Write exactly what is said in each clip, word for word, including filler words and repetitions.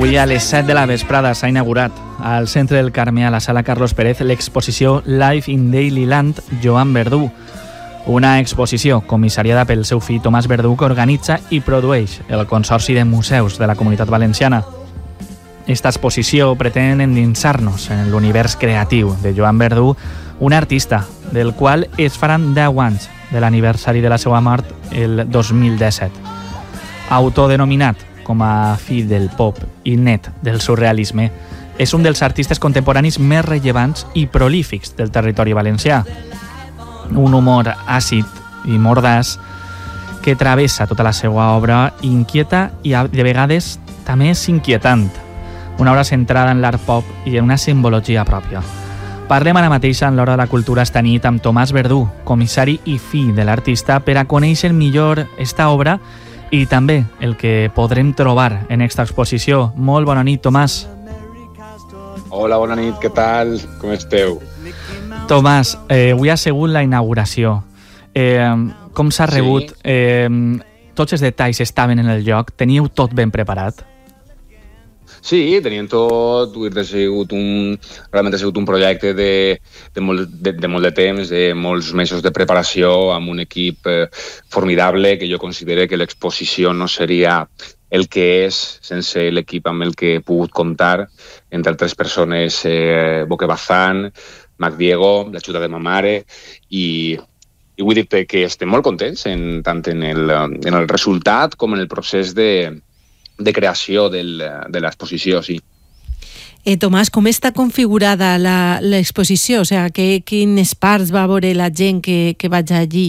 Avui a les set de la vesprada s'ha inaugurat al centre del Carme, a la sala Carlos Pérez, l'exposició Life in Dailyland Joan Verdú. Una exposició comissariada pel seu fill Tomàs Verdú, que organitza i produeix el Consorci de Museus de la Comunitat Valenciana. Esta exposició pretén endinsar-nos en l'univers creatiu de Joan Verdú, un artista del qual es faran deu anys de l'aniversari de la seva mort el dos mil disset. Autodenominat com a fill del pop i net del surrealisme, és un dels artistes contemporanis més rellevants i prolífics del territori valencià. Un humor àcid i mordaç que travessa tota la seva obra, inquieta i de vegades també és inquietant. Una obra centrada en l'art pop i en una simbologia pròpia. Parlem ara mateix en l'Hora de la Cultura esta nit amb Tomàs Verdú, comissari i fill de l'artista, per a conèixer millor esta obra i també el que podrem trobar en esta exposició. Molt bona nit, Tomàs. Hola, bona nit, què tal? Com esteu? Tomàs, eh, avui ha sigut la inauguració. Eh, com s'ha rebut? Sí. Eh, tots els detalls estaven en el lloc? Teníeu tot ben preparat? Sí, teníem tot. Ha sigut un, realment ha sigut un projecte de, de, molt, de, de molt de temps, de molts mesos de preparació, amb un equip eh, formidable, que jo considero que l'exposició no seria el que és sense l'equip amb el que he pogut comptar, entre altres persones, eh, Boque Bazán, Mac Diego, l'ajuda de ma mare, i, i vull dir que estem molt contents en, tant en el, en el resultat com en el procés de, de creació del, de l'exposició, sí. Eh, Tomàs, com està configurada l'exposició? O sigui, que, quines parts va veure la gent que, que vaig allí?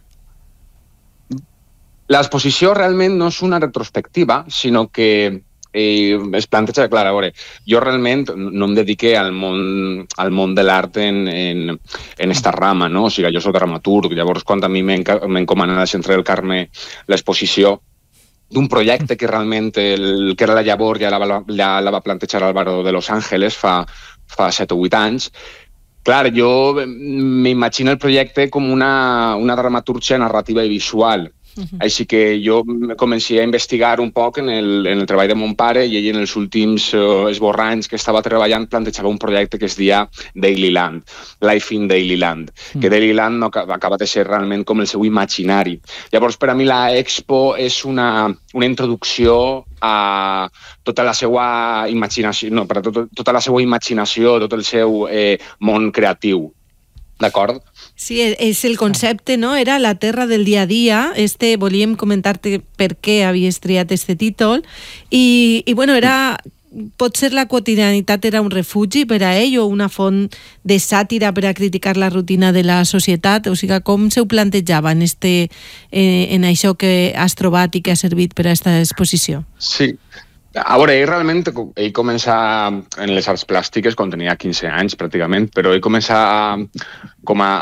L'exposició realment no és una retrospectiva, sinó que eh, es planteja, clar, a veure, jo realment no em dediqué al món, al món de l'art en, en, en esta rama, no? O sigui, jo soc dramaturg, llavors quan a mi m'encomanen al centre del Carme l'exposició d'un projecte que realment, el, que era la llavor, ja la, ja la va plantejar Álvaro de Los Ángeles fa, fa set o vuit anys. Clar, jo m'imagino el projecte com una, una dramatúrgia narrativa i visual. Uh-huh. Així que jo començo a investigar un poc en el, en el treball de mon pare i ell en els últims uh, esborranys que estava treballant plantejava un projecte que es deia Dailyland, Life in Dailyland, uh-huh. que Dailyland no acaba de ser realment com el seu imaginari. Llavors, per a mi la Expo és una, una introducció a tota la seva imaginació, no, per a tot, tota la seva imaginació, tot el seu eh, món creatiu. D'acord? Sí, és el concepte, no? Era la terra del dia a dia. Este, volíem comentar-te per què havies triat este títol. I, i bueno, era... Potser la quotidianitat era un refugi per a ell o una font de sàtira per a criticar la rutina de la societat? O sigui, com se ho plantejava en, este, eh, en això que has trobat i que ha servit per a aquesta exposició? Sí. A veure, ell realment, ell comença en les arts plàstiques quan tenia quinze anys, pràcticament, però ell comença a, com a,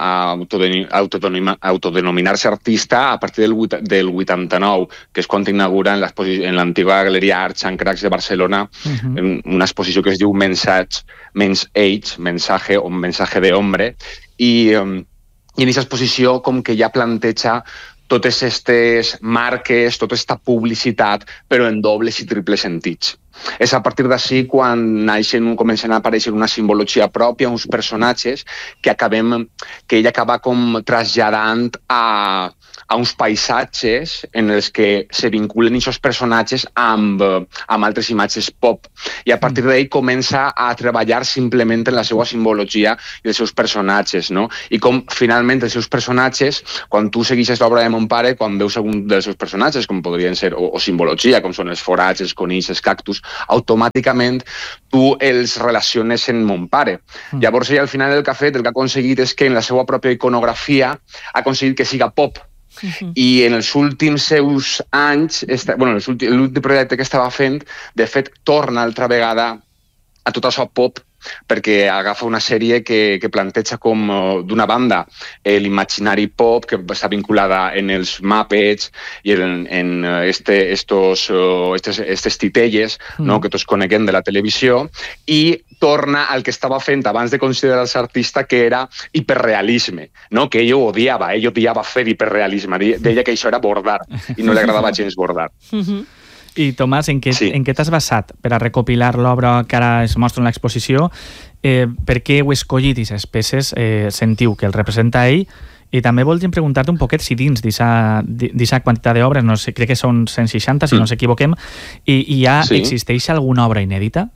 a autodenominar-se artista a partir del, del vuitanta-nou, que és quan inaugura en, en l'antiga galeria Arts and Cracks de Barcelona uh-huh. una exposició que es diu Mensatge, Men's Age, Mensaje o Mensaje de Hombre, i, um, i en aquesta exposició com que ja planteja totes aquestes marques, tota aquesta publicitat, però en dobles i triples sentits. És a partir d'ací quan naixen, comencen a aparèixer una simbologia pròpia, uns personatges que acabem, que ell acaba com traslladant a, a uns paisatges en els que se vinculen aquests personatges amb, amb altres imatges pop. I a partir d'ell comença a treballar simplement en la seva simbologia i els seus personatges, no? I com finalment els seus personatges, quan tu segueixes l'obra de mon pare, quan veus algun dels seus personatges, com podrien ser, o, o simbologia, com són els forats, els conills, els cactus, automàticament tu els relaciones en mon pare. Mm. Llavors ell al final el que ha fet, el que ha aconseguit és que en la seva pròpia iconografia ha aconseguit que siga pop. Uh-huh. I en els últims seus anys, esta, bueno, l'últim projecte que estava fent, de fet, torna altra vegada a tot això pop, perquè agafa una sèrie que, que planteja com d'una banda eh, l'imaginari pop que està vinculada en els Muppets i en, en este, estos, uh, estes, estes titelles mm. no, que tots coneguem de la televisió, i torna al que estava fent abans de considerar-se artista, que era hiperrealisme, no? Que ell ho odiava, ell odiava fer hiperrealisme, deia que això era bordar i no li agradava gens bordar. Mm-hmm. I, Tomàs, en què, Sí. en què t'has basat per a recopilar l'obra que ara es mostra en l'exposició? Eh, per què heu escollit aquestes peces? Eh, sentiu que el representa ell? I també voldríem preguntar-te un poquet si dins d'aquesta quantitat d'obres, no sé, crec que són cent seixanta, si mm. no ens equivoquem, i, i ja Sí. existeix alguna obra inèdita?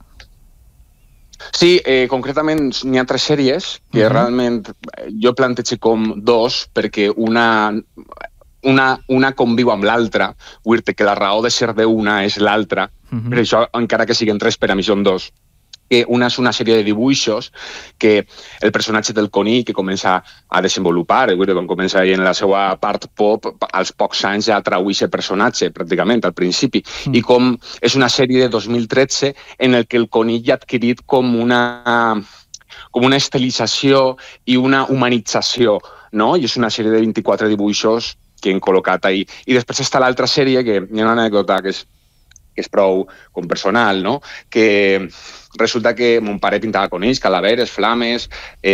Sí, eh, concretament n'hi ha tres sèries que uh-huh. realment jo plantegi com dos, perquè una, una, una conviu amb l'altra, vull dir que la raó de ser d'una és l'altra, uh-huh. per això, encara que siguin tres, per a mi són dos. Que una és una sèrie de dibuixos que el personatge del conill que comença a desenvolupar, quan comença en la seva part pop, als pocs anys ja tradueix el personatge, pràcticament, al principi. Mm. I com és una sèrie de dos mil tretze en el que el conill ha adquirit com una, com una estilització i una humanització, no? I és una sèrie de vint-i-quatre dibuixos que hem col·locat ahí. I després està l'altra sèrie, que hi ha una anècdota que és, que és prou com personal, no? Que resulta que mon pare pintava conills, calaveres, flames,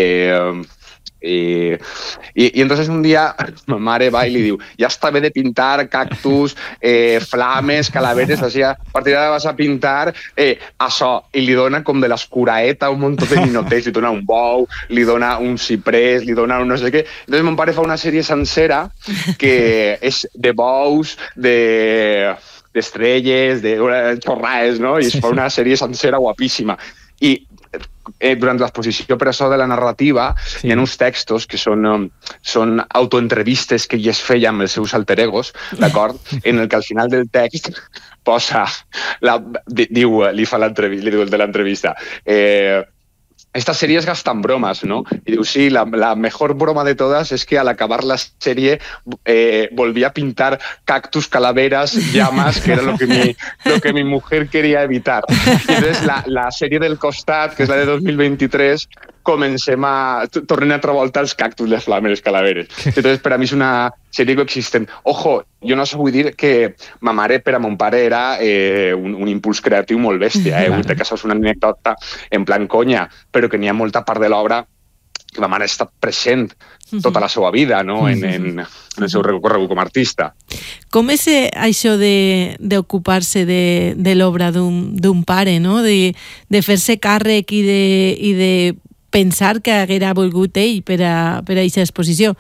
eh, eh, i, i entonces un dia ma mare va i li diu, ja està bé de pintar cactus, eh, flames, calaveres, així, a partir d'ara vas a pintar eh, això, i li dona com de l'escuraeta un munt de ninotets, li dona un bou, li dona un ciprés, li dona un no sé què. Entonces mon pare fa una sèrie sencera que és de bous, de... d'estrelles, de xorraes, no? I es fa una sèrie sencera guapíssima. I eh, durant l'exposició per això de la narrativa sí. hi ha uns textos que són, um, són autoentrevistes que ell es feia amb els seus alter egos, d'acord? En el que al final del text posa, la, diu, li fa l'entrevista, li diu el de l'entrevista, eh, esta serie es gastan bromas, ¿no? Y digo, sí, la, la mejor broma de todas es que al acabar la serie eh, volví a pintar cactus, calaveras, llamas, que era lo que mi, lo que mi mujer quería evitar. Y entonces la, la serie del costat, que és la de dos mil vint-i-tres, comencem a... tornem a revoltar els cactus, les flames, les calaveres. Entonces, per a mi és una sèrie coexistent. Ojo, jo no sé vull dir que ma mare per a mon pare era eh, un, un impuls creatiu molt bèstia, eh? Vull dir que això és una anècdota en plan conya, però que n'hi ha molta part de l'obra que ma mare ha estat present tota la seva vida, no? en, en, en el seu recorregut com a artista. Com és això d'ocupar-se de, de, de l'obra d'un pare, no? De, de fer-se càrrec i de, i de pensar que haguera volgut ell per a, per a aquesta exposició?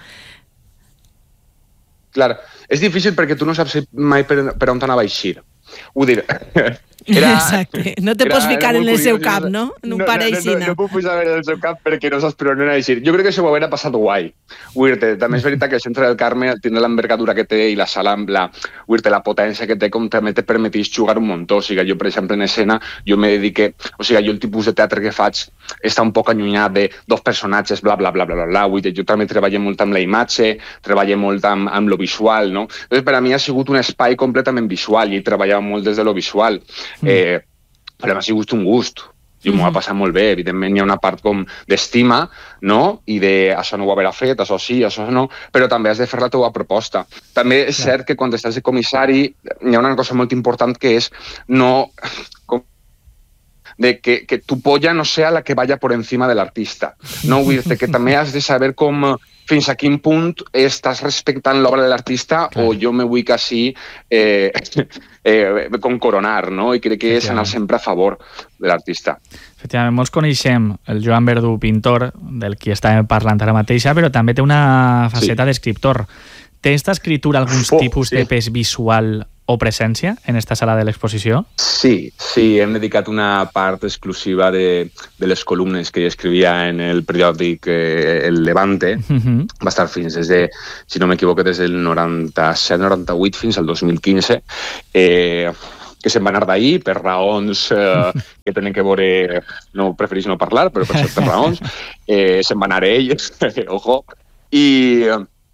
Clar, és difícil perquè tu no saps mai per, per on t'anava a eixir. Vull dir... Era, Exacte, no te era, pots ficar en el seu cap, no? En un no, pare no, aixina. No, no, no puc posar en el seu cap perquè no saps per on anar a eixir. Jo crec que això ho haurà passat guai. Dir-te, també és veritat que el Centre del Carme tindrà l'envergadura que té i la sala amb la, dir-te, la potència que té, com també te permeteix jugar un muntó. O sigui, jo, per exemple, en escena, jo me dedique... O sigui, jo el tipus de teatre que faig està un poc allunyat de dos personatges, bla, bla, bla, bla, bla, bla. Dir, jo també treballo molt amb la imatge, treballo molt amb, amb lo visual, no? Llavors, per a mi ha sigut un espai completament visual i he treballat molt des de lo visual. Mm. Eh, però m'ha sigut un gust. Jo m'ho va passar molt bé. Evidentment hi ha una part com d'estima, no? I de això no ho haurà fet, això sí, això no, però també has de fer la teva proposta. També és cert que quan estàs de comissari hi ha una cosa molt important que és no... Com, de que, que tu polla no sea la que vaya por encima del artista. No? Vull dir que també has de saber com... fins a quin punt estàs respectant l'obra de l'artista o jo me vull quasi eh, eh, com coronar, no? I crec que és anar sempre a favor de l'artista. Efectivament, molts coneixem el Joan Verdú, pintor, del qui estàvem parlant ara mateixa, però també té una faceta sí. d'escriptor. Té esta escritura algun oh, tipus sí. de pes visual o presència en esta sala de l'exposició? Sí, sí, hem dedicat una part exclusiva de, de les columnes que ell escrivia en el periòdic eh, El Levante. Uh-huh. Va estar fins des de, si no m'equivoco, des del noranta-set noranta-vuit fins al dos mil quinze. Eh, que se'n va anar d'ahir per raons eh, que tenen que veure... No, preferís no parlar, però per certes raons. Eh, se'n va anar ell, ojo. I...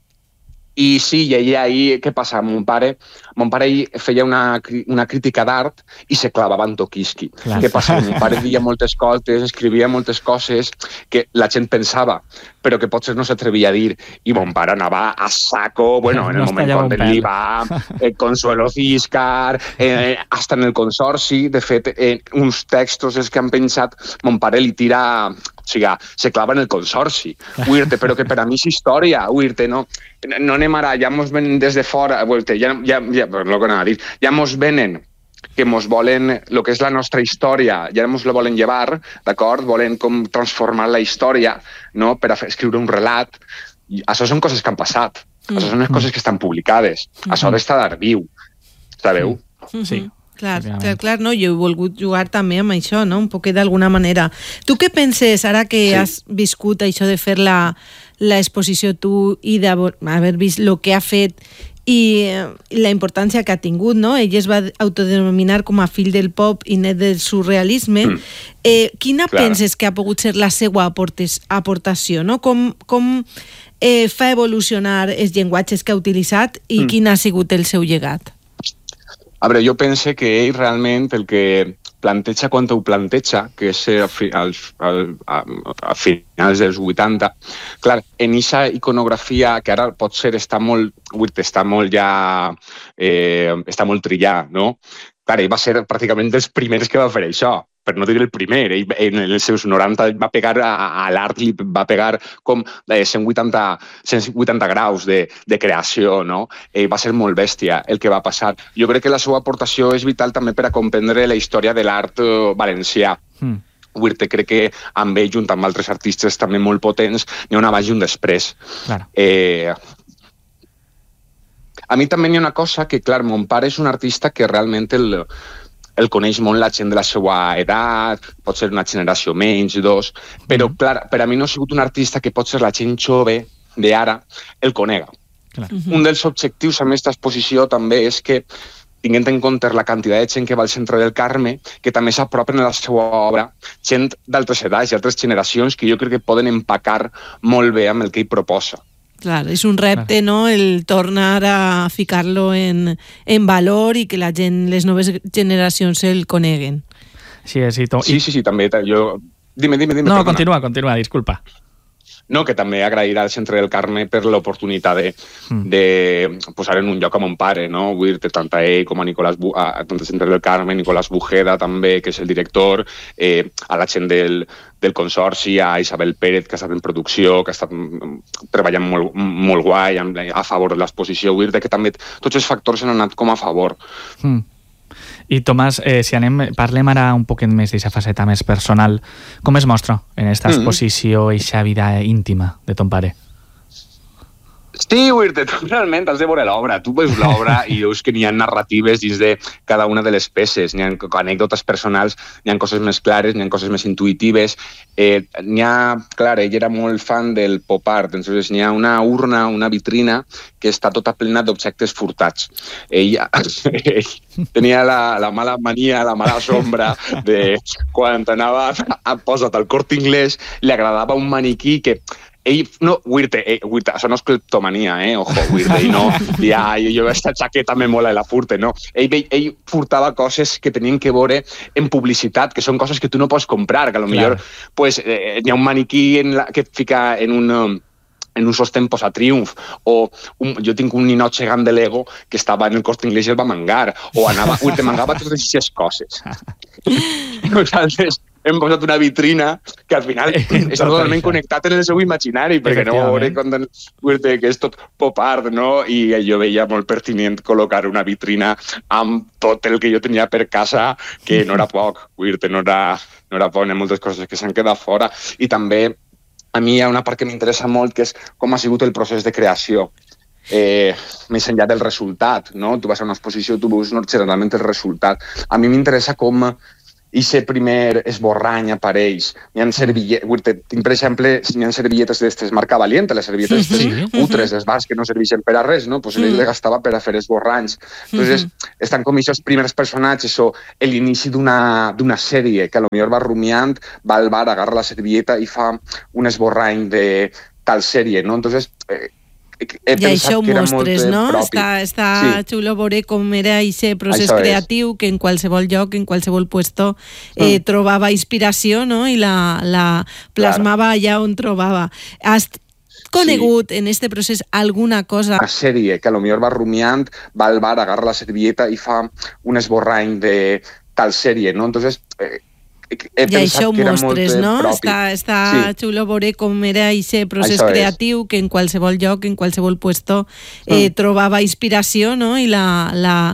I sí, i allà ahir, què passa? Mon pare, mon pare feia una, una crítica d'art i se clavava en Tokiski. Clar. Què passa? Mon pare deia moltes coses, escrivia moltes coses que la gent pensava, però que potser no s'atrevia a dir. I mon pare anava a saco, bueno, en el no moment quan li va, eh, Consuelo Ciscar, eh, hasta en el Consorci, de fet, eh, uns textos els que han pensat, mon pare li tira... O sigui, se clava en el Consorci. Uirte, però que per a mi és història. Uirte, no, no anem ara, ja mos venen des de fora, uirte, ja, ja, ja, no que anava a dir, ja mos venen que mos volen, el que és la nostra història, ja mos la volen llevar, d'acord? Volen com transformar la història, no?, per a fer, escriure un relat. I això són coses que han passat. Mm. Això són les coses que estan publicades. Mm. Això ha d'estar viu, sabeu? Mm. Sí. Clar, clar, clar, no? Jo he volgut jugar també amb això, no? Un poquet d'alguna manera. Tu què penses, ara que sí. has viscut això de fer la, la exposició tu i d'haver vist el que ha fet i la importància que ha tingut, no? Ell es va autodenominar com a fill del pop i net del surrealisme. Mm. Eh, quina clar. penses que ha pogut ser la seva aportació, no? Com, com eh, fa evolucionar els llenguatges que ha utilitzat i mm. quin ha sigut el seu llegat? A veure, jo pense que ell realment el que planteja quan ho planteja, que és a, al, al, a, a finals dels vuitanta, clar, en aquesta iconografia que ara pot ser està molt, està molt ja, eh, està molt trillat, no? Clar, ell va ser pràcticament dels primers que va fer això, per no dir el primer. Ell en els seus noranta va pegar a, a l'art, li va pegar com cent vuitanta graus de, de creació, no? Ell va ser molt bèstia el que va passar. Jo crec que la seva aportació és vital també per a comprendre la història de l'art valencià. Mm. Wirte, crec que amb ell, junt amb altres artistes també molt potents, n'hi ha un abans i un després. Claro. Eh, a mi també n'hi ha una cosa que, clar, mon pare és un artista que realment el, el coneix molt la gent de la seva edat, pot ser una generació menys, dos, però, mm. clar, per a mi no ha sigut un artista que pot ser la gent jove d'ara el conega. Clar. Mm-hmm. Un dels objectius amb aquesta exposició també és que tinguent en compte la quantitat de gent que va al centre del Carme, que també s'apropen a la seva obra, gent d'altres edats i altres generacions que jo crec que poden empacar molt bé amb el que ell proposa. Clar, és un repte, no?, el tornar a ficar-lo en, en valor i que la gent, les noves generacions el coneguen. Sí, sí, to... sí, sí, sí, també. Jo... Dime, dime, dime. No, perdona. continua, continua, disculpa. No, que també agrair al Centre del Carme per l'oportunitat de, mm. de posar en un lloc a mon pare, no? Vull dir, tant a ell com a Nicolás Bu a, tant al Centre del Carme, Nicolás Bujeda també, que és el director, eh, a la gent del, del Consorci, a Isabel Pérez, que ha estat en producció, que ha estat treballant molt, molt guai a favor de l'exposició. Vull dir que també tots els factors han anat com a favor. Mm. I Tomàs, eh, si anem, parlem ara un poquet més d'aquesta faceta més personal. Com es mostra en aquesta exposició i aquesta vida íntima de ton pare? Sí, Wirte, tu realment has de veure l'obra. Tu veus l'obra i veus que n'hi ha narratives dins de cada una de les peces. N'hi ha anècdotes personals, n'hi ha coses més clares, n'hi ha coses més intuitives. Eh, n'hi ha, clar, ell era molt fan del pop art, entonces n'hi ha una urna, una vitrina que està tota plena d'objectes furtats. Ell, ell tenia la, la mala mania, la mala sombra de quan anava a posar al Corte Inglés, li agradava un maniquí que ell, no, Wirte, eh, Wirte, això no és cleptomania, eh, ojo, Wirte, i no, ja, jo aquesta jaqueta me mola i la furte, no. Ell, ell furtava coses que tenien que veure en publicitat, que són coses que tu no pots comprar, que a lo millor, pues, eh, hi ha un maniquí en la, que et fica en un... Um, en un sostén posa Triumph, o un, jo tinc un ninot gegant de Lego que estava en el Corte Inglés i el va mangar, o anava, ui, te mangava totes aquestes coses. Nosaltres hem posat una vitrina que al final està totalment connectat en el seu imaginari, perquè no veure quan que és tot pop art, no? I jo veia molt pertinent col·locar una vitrina amb tot el que jo tenia per casa, que no era poc, no era, no era poc, hi ha moltes coses que s'han quedat fora, i també a mi hi ha una part que m'interessa molt, que és com ha sigut el procés de creació. Eh, més enllà del resultat, no? Tu vas a una exposició, tu veus generalment el resultat. A mi m'interessa com aquest primer esborrany apareix. Hi ha servilletes, tinc per exemple, hi ha servilletes d'estes marca Valiente, les servilletes sí, sí. Utres, els bars que no serveixen per a res, no? Pues ell le gastava per a fer esborranys. Entonces, estan com aquests primers personatges o l'inici d'una sèrie que a lo millor va rumiant, va al bar, agarra la servilleta i fa un esborrany de tal sèrie, no? Entonces, eh, i això ho mostres, no? Propi. Està, està sí. xulo veure com era aquest procés això creatiu és. Que en qualsevol lloc, en qualsevol puesto eh, mm. trobava inspiració, no? I la, la plasmava claro. Allà on trobava. Has conegut sí. en este procés alguna cosa? Una sèrie que a lo millor va rumiant, va al bar, agarra la servilleta i fa un esborrany de tal sèrie, no? Entonces, eh, i això ho mostres, no? Propi. Està, està sí. xulo veure com era aquest procés això creatiu és. Que en qualsevol lloc, en qualsevol puesto eh, mm. trobava inspiració, no? I la, la